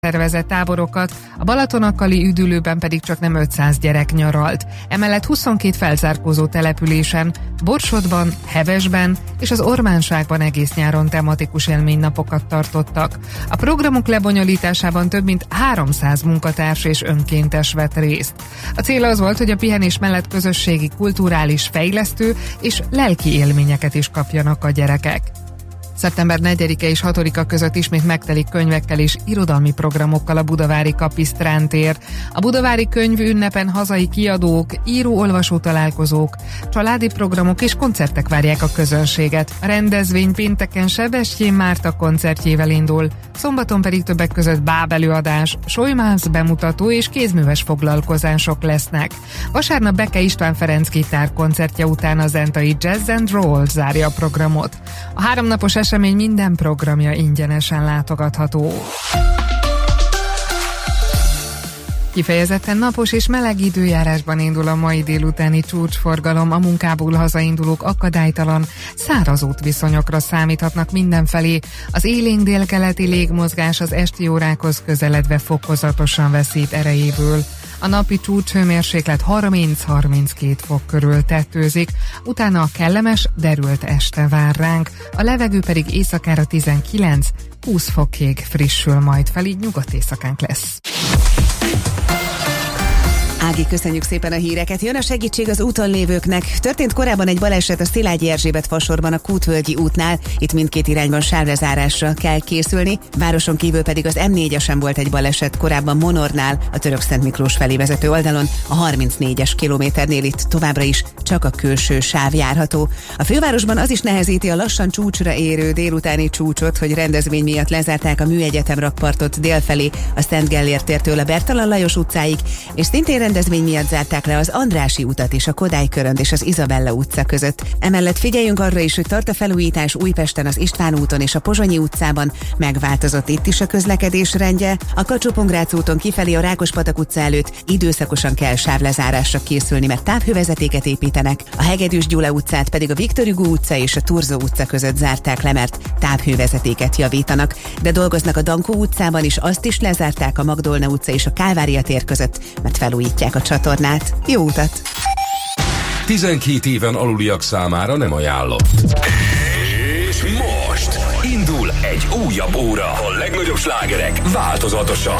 szervezett táborokat, a Balatonakali üdülőben pedig csak nem 500 gyerek nyaralt. Emellett 22 felzárkózó településen, Borsodban, Hevesben és az Ormánságban egész nyáron tematikus élménynapokat tartottak. A programok lebonyolításában több mint 300 munkatárs és önkéntes vett részt. A cél az volt, hogy a pihenés mellett közösségi, kulturális, fejlesztő és lelki élményeket is kapjanak a gyerekek. Szeptember 4-e és 6-a között ismét megtelik könyvekkel és irodalmi programokkal a budavári Kapisztrán tér. A budavári könyvünnepen hazai kiadók, író-olvasó találkozók, családi programok és koncertek várják a közönséget. A rendezvény pénteken Sebestyén Márta koncertjével indul, szombaton pedig többek között bábelőadás, Sojmánc bemutató és kézműves foglalkozások lesznek. Vasárnap Beke István Ferenc gitár koncertje után a zentai Jazz and Roll zárja a programot. A háromnapos esemény minden programja ingyenesen látogatható. Kifejezetten napos és meleg időjárásban indul a mai délutáni csúcsforgalom, a munkából hazaindulók akadálytalan, száraz útviszonyokra számíthatnak mindenfelé. Az élénk délkeleti légmozgás az esti órákhoz közeledve fokozatosan veszít erejéből. A napi csúcshőmérséklet 30-32 fok körül tetőzik, utána a kellemes, derült este vár ránk, a levegő pedig éjszakára 19-20 fokig frissül majd fel, így nyugat-éjszakánk lesz. Ági, köszönjük szépen a híreket. Jön a segítség az úton lévőknek. Történt korábban egy baleset a Szilágyi Erzsébet fasorban a Kútvölgyi útnál. Itt mindkét irányban sávlezárásra kell készülni. Városon kívül pedig az M4-esen volt egy baleset korábban Monornál, a Törökszent Miklós felé vezető oldalon. A 34-es kilométernél itt továbbra is csak a külső sáv járható. A fővárosban az is nehezíti a lassan csúcsra érő délutáni csúcsot, hogy rendezvény miatt lezárták a Műegyetem rakpartot délfelé, a Szent Gellért tértől a Bertalan Lajos utcáig, és szintén rendezvény miatt zárták le az Andrássy utat és a Kodály Körönd és az Izabella utca között. Emellett figyeljünk arra is, hogy tart a felújítás Újpesten az István úton és a Pozsonyi utcában, megváltozott itt is a közlekedés rendje. A Kacsó-Pongrác úton kifelé a Rákospatak utca előtt időszakosan kell sávlezárásra készülni, mert távhővezetéket építenek. A Hegedűs Gyula utcát pedig a Viktor Hugo utca és a Turzó utca között zárták le, mert távhővezetéket javítanak. De dolgoznak a Dankó utcában is, azt is lezárták a Magdolna utca és a Kálvária tér között, mert felújítják a csatornát. Jó utat! 12 éven aluliak számára nem ajánlott. És most indul egy újabb óra. A legnagyobb slágerek változatosan.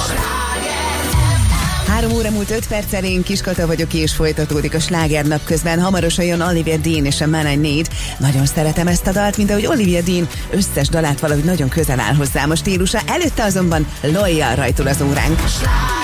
3 óra múlt 5 perccel, én Kiskata vagyok, és folytatódik a slágernap. Közben hamarosan jön Olivia Dean és a Man I Need. Nagyon szeretem ezt a dalt, mint ahogy Olivia Dean összes dalát valahogy nagyon közel áll hozzám a stílusa. Előtte azonban Loyal rajtul az óránk.